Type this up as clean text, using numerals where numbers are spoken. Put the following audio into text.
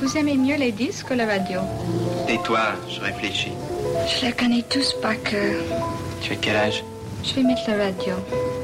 Vous aimez mieux les disques ou la radio? Tais-toi, je réfléchis. Je les connais tous par cœur. Tu as quel âge? Je vais mettre la radio.